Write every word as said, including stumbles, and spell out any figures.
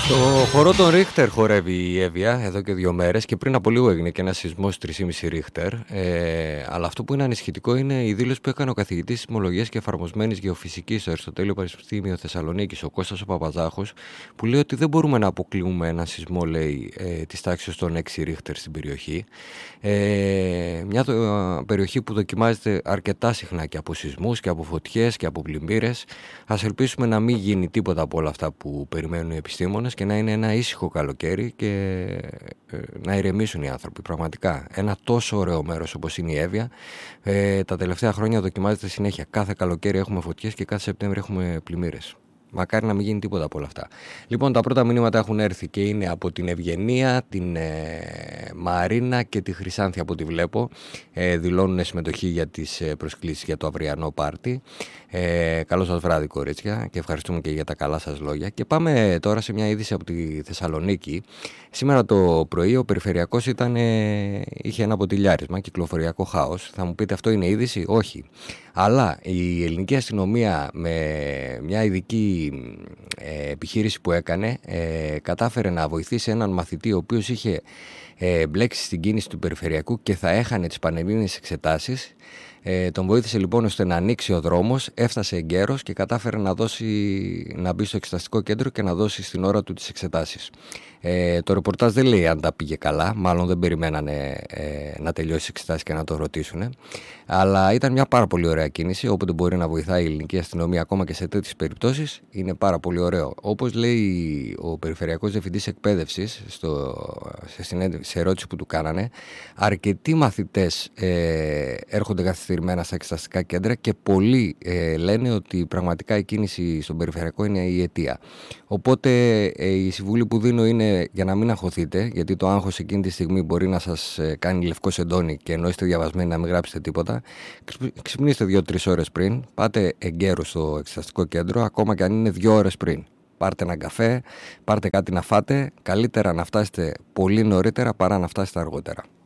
Στο χορό των Ρίχτερ χορεύει η Εύβοια εδώ και δύο μέρες και πριν από λίγο έγινε και ένα σεισμός τρία κόμμα πέντε Ρίχτερ. Ε, αλλά αυτό που είναι ανησυχητικό είναι η δήλωση που έκανε ο καθηγητής Σεισμολογίας και Εφαρμοσμένης Γεωφυσικής στο Αριστοτέλειο Πανεπιστήμιο Θεσσαλονίκης, ο Κώστας ο Παπαζάχος, που λέει ότι δεν μπορούμε να αποκλείουμε ένα σεισμό, λέει, ε, της τάξης των έξι Ρίχτερ στην περιοχή. Ε, μια το, περιοχή που δοκιμάζεται αρκετά συχνά και από σεισμούς και από φωτιές και από πλημμύρες. Ας ελπίσουμε να μην γίνει τίποτα από όλα αυτά που περιμένουν οι επιστήμονες και να είναι ένα ήσυχο καλοκαίρι και ε, να ηρεμήσουν οι άνθρωποι. Πραγματικά, ένα τόσο ωραίο μέρος όπως είναι η Εύβοια, ε, τα τελευταία χρόνια δοκιμάζεται συνέχεια. Κάθε καλοκαίρι έχουμε φωτιές και κάθε Σεπτέμβριο έχουμε πλημμύρες. Μακάρι να μην γίνει τίποτα από όλα αυτά. Λοιπόν, τα πρώτα μηνύματα έχουν έρθει και είναι από την Ευγενία, την ε, Μαρίνα και τη Χρυσάνθη, από ό,τι βλέπω. Ε, δηλώνουν συμμετοχή για τις ε, προσκλήσεις για το αυριανό πάρτι. Ε, καλό σας βράδυ, κορίτσια, και ευχαριστούμε και για τα καλά σας λόγια. Και πάμε τώρα σε μια είδηση από τη Θεσσαλονίκη. Σήμερα το πρωί ο Περιφερειακός ήταν, ε, είχε ένα ποτηλιάρισμα, κυκλοφοριακό χάος. Θα μου πείτε, αυτό είναι είδηση? Όχι. Αλλά η ελληνική αστυνομία, με μια ειδική ε, επιχείρηση που έκανε, ε, κατάφερε να βοηθήσει έναν μαθητή ο οποίος είχε ε, μπλέξει στην κίνηση του Περιφερειακού και θα έχανε τις πανελλήνιες εξετάσεις. Ε, τον βοήθησε λοιπόν ώστε να ανοίξει ο δρόμος, έφτασε εγκαίρος και κατάφερε να, δώσει, να μπει στο εξεταστικό κέντρο και να δώσει στην ώρα του τις εξετάσεις. Ε, το ρεπορτάζ δεν λέει αν τα πήγε καλά, μάλλον δεν περιμένανε ε, να τελειώσει τις εξετάσεις και να το ρωτήσουν. Αλλά ήταν μια πάρα πολύ ωραία κίνηση, όποτε μπορεί να βοηθάει η ελληνική αστυνομία ακόμα και σε τέτοιες περιπτώσεις, είναι πάρα πολύ ωραίο. Όπως λέει ο Περιφερειακός Διευθυντής Εκπαίδευσης στο, σε, συνέντευξη, σε ερώτηση που του κάνανε, αρκετοί μαθητές ε, έρχονται καθυστερημένα στα εξεταστικά κέντρα και πολλοί ε, λένε ότι πραγματικά η κίνηση στον Περιφερειακό είναι η αιτία. Οπότε ε, η συμβουλή που δίνω είναι για να μην αγχωθείτε, γιατί το άγχος εκείνη τη στιγμή μπορεί να σας ε, κάνει λευκό σεντόνι και ενώ είστε διαβασμένοι να μην γράψετε τίποτα. Ξυπνήστε δύο-τρεις ώρες πριν, πάτε εγκαίρως στο εξεταστικό κέντρο, ακόμα και αν είναι δύο ώρες πριν. Πάρτε έναν καφέ, πάρτε κάτι να φάτε. Καλύτερα να φτάσετε πολύ νωρίτερα παρά να φτάσετε αργότερα.